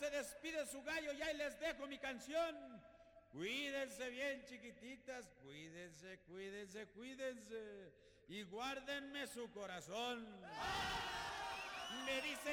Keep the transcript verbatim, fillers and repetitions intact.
se despide su gallo y ahí les dejo mi canción. Cuídense bien, chiquititas, cuídense, cuídense, cuídense y guárdenme su corazón. Me dice